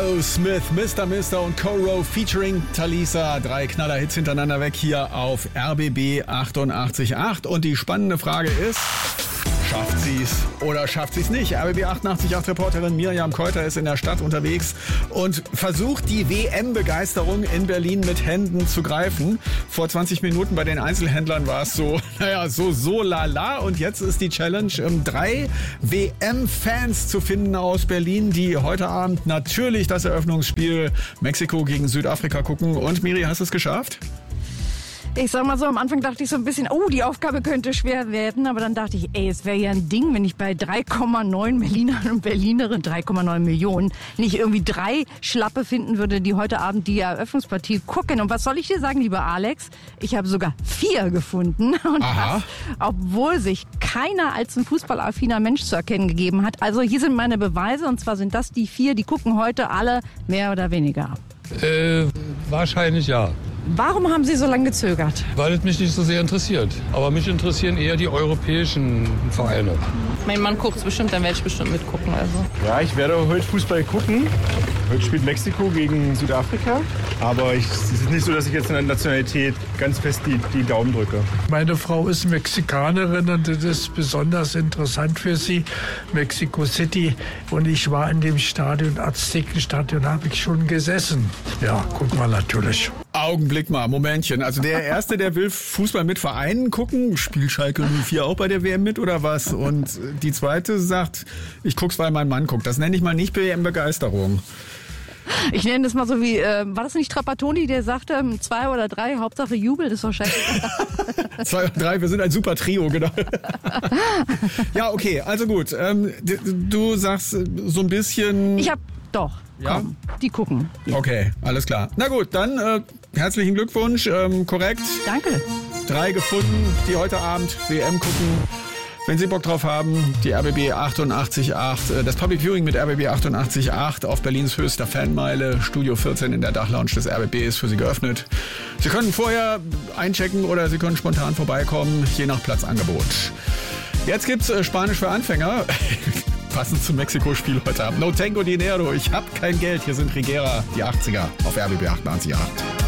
Aerosmith, Mr. und Coro featuring Talisa. 3 Knaller-Hits hintereinander weg hier auf RBB 88.8. Und die spannende Frage ist, schafft sie's oder schafft sie's nicht? RBB 88.8 Reporterin Miriam Keuter ist in der Stadt unterwegs und versucht, die WM-Begeisterung in Berlin mit Händen zu greifen. Vor 20 Minuten bei den Einzelhändlern war es so lala. Und jetzt ist die Challenge, 3 WM-Fans zu finden aus Berlin, die heute Abend natürlich das Eröffnungsspiel Mexiko gegen Südafrika gucken. Und Miri, hast du es geschafft? Ich sag mal so, am Anfang dachte ich so ein bisschen, die Aufgabe könnte schwer werden. Aber dann dachte ich, es wäre ja ein Ding, wenn ich bei 3,9 Berlinern und Berlinerinnen, 3,9 Millionen, nicht irgendwie 3 Schlappe finden würde, die heute Abend die Eröffnungspartie gucken. Und was soll ich dir sagen, lieber Alex? Ich habe sogar 4 gefunden. Und das, obwohl sich keiner als ein fußballaffiner Mensch zu erkennen gegeben hat. Also hier sind meine Beweise. Und zwar sind das die 4, die gucken heute alle mehr oder weniger. Wahrscheinlich ja. Warum haben Sie so lange gezögert? Weil es mich nicht so sehr interessiert. Aber mich interessieren eher die europäischen Vereine. Mein Mann guckt es bestimmt, dann werde ich bestimmt mitgucken. Also. Ja, ich werde heute Fußball gucken. Heute spielt Mexiko gegen Südafrika. Aber es ist nicht so, dass ich jetzt in der Nationalität ganz fest die Daumen drücke. Meine Frau ist Mexikanerin und das ist besonders interessant für sie. Mexico City. Und ich war in dem Stadion, Aztekenstadion, habe ich schon gesessen. Ja, gucken wir natürlich. Augenblick mal, Momentchen. Also der Erste, der will Fußball mit Vereinen gucken, spielt Schalke 04 auch bei der WM mit oder was? Und die Zweite sagt, ich guck's, weil mein Mann guckt. Das nenne ich mal nicht WM-Begeisterung. Ich nenne das mal so wie, war das nicht Trapattoni, der sagte, 2 oder 3, Hauptsache Jubel, das ist wahrscheinlich. 2 und 3, wir sind ein super Trio, genau. Ja, okay, also gut. Du sagst so ein bisschen... Ja? Komm, die gucken. Okay, alles klar. Na gut, dann herzlichen Glückwunsch, korrekt. Danke. 3 gefunden, die heute Abend WM gucken. Wenn Sie Bock drauf haben, die RBB 88.8, das Public Viewing mit RBB 88.8 auf Berlins höchster Fanmeile, Studio 14 in der Dachlounge des RBB ist für Sie geöffnet. Sie können vorher einchecken oder Sie können spontan vorbeikommen, je nach Platzangebot. Jetzt gibt's Spanisch für Anfänger. Passend zum Mexiko-Spiel heute Abend. No tengo dinero, ich hab kein Geld. Hier sind Rigera, die 80er auf RBB 88.8.